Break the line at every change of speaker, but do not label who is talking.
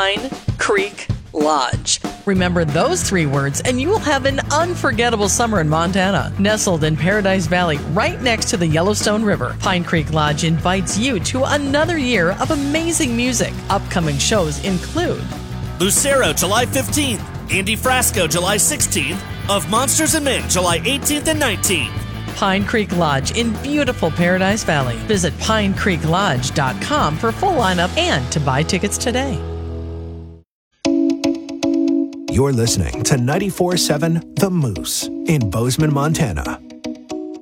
Pine Creek Lodge.
Remember those 3 words and you will have an unforgettable summer in Montana. Nestled in Paradise Valley, right next to the Yellowstone River, Pine Creek Lodge invites you to another year of amazing music. Upcoming shows include
Lucero, July 15th. Andy Frasco, July 16th. Of Monsters and Men, July 18th and 19th.
Pine Creek Lodge in beautiful Paradise Valley. Visit pinecreeklodge.com for full lineup and to buy tickets today.
You're listening to 94.7 The Moose in Bozeman, Montana.